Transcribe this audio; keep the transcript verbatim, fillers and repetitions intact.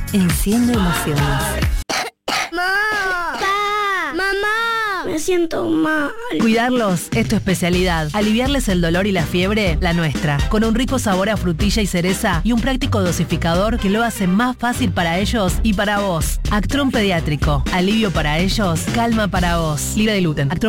enciende emociones. ¡Mamá! ¡Pa! ¡Mamá! Me siento mal. Cuidarlos es tu especialidad. Aliviarles el dolor y la fiebre, la nuestra. Con un rico sabor a frutilla y cereza y un práctico dosificador que lo hace más fácil para ellos y para vos. Actron Pediátrico. Alivio para ellos, calma para vos. Libre de gluten. Actron